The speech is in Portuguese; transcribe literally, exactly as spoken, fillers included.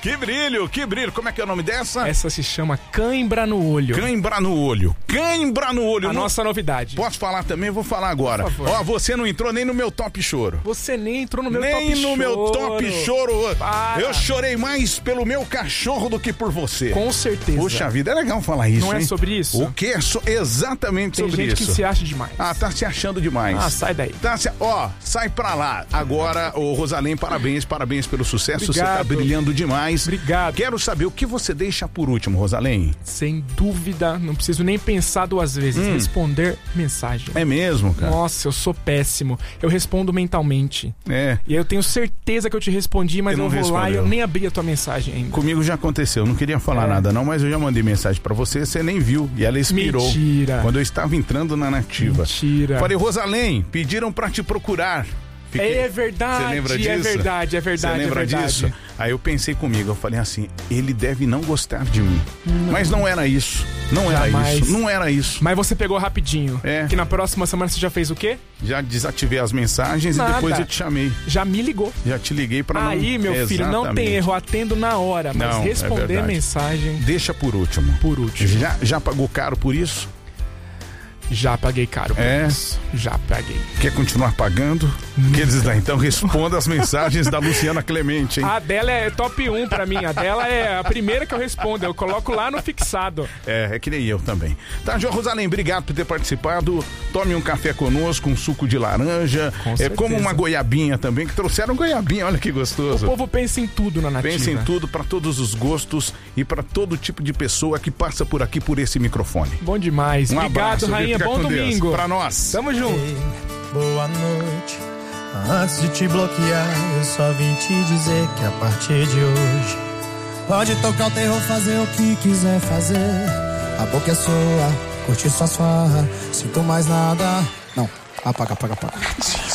Que brilho, que brilho. Como é que é o nome dessa? Essa se chama Cãibra no Olho. Cãibra no Olho. Cãibra no Olho. A não... nossa novidade. Posso falar também? Vou falar agora. Ó, você não entrou nem no meu top choro. Você nem entrou no meu nem top no choro. Nem no meu top choro. Para. Eu chorei mais pelo meu cachorro do que por você. Com certeza. Poxa vida, é legal falar isso, Não hein? é sobre isso? O que é so... exatamente Tem sobre gente isso. que se acha demais. Ah, tá se achando demais. Ah, sai daí. Tá se... Ó, sai pra lá. Agora, ô Rosalém, parabéns, parabéns pelo sucesso. Obrigado. Você tá brilhando demais. Obrigado. Quero saber o que você deixa por último, Rosalém. Sem dúvida, não preciso nem pensar duas vezes. Hum. Responder mensagem. É mesmo, cara? Nossa, eu sou péssimo. Eu respondo mentalmente. É. E aí eu tenho certeza que eu te respondi, mas Você eu não vou lá e respondeu. eu nem abri a tua mensagem ainda. Comigo já aconteceu, não queria falar É. nada não, mas eu já mandei mensagem pra você, você nem viu, e ela expirou. Mentira. Quando eu estava entrando na nativa. Mentira. Falei, Rosalém, pediram pra te procurar. Fiquei... É verdade, Você lembra disso? é verdade, é verdade, Você lembra é verdade. disso? Aí eu pensei comigo, eu falei assim, ele deve não gostar de mim. Não. Mas não era isso, não Jamais. era isso, não era isso. Mas você pegou rapidinho. É. Que na próxima semana você já fez o quê? Já desativei as mensagens Nada. e depois eu te chamei. Já me ligou. Já te liguei pra não... Aí, meu filho, não tem Exatamente. erro, atendo na hora, mas Não, é responder verdade. mensagem Deixa por último. por último. Já, já pagou caro por isso? Já paguei caro por É? isso. Já paguei. Quer continuar pagando? Queres dar? Então responda as mensagens da Luciana Clemente, hein? A dela é top um pra mim. A dela é a primeira que eu respondo. Eu coloco lá no fixado. É, é que nem eu também. Tá, João Rosalém, obrigado por ter participado. Tome um café conosco, um suco de laranja. Com é certeza. como uma goiabinha também, que trouxeram goiabinha, olha que O gostoso. povo pensa em tudo na nativa. Pensa em tudo, pra todos os gostos e pra todo tipo de pessoa que passa por aqui por esse microfone. Bom demais. Um Obrigado, abraço, viu? rainha. Fica Bom com Deus. domingo. Pra nós. Tamo junto. Boa noite. Antes de te bloquear, eu só vim te dizer que a partir de hoje pode tocar o terror, fazer o que quiser fazer. A boca é sua, curtir suas farras. Sinto mais nada. Não, apaga, apaga, apaga.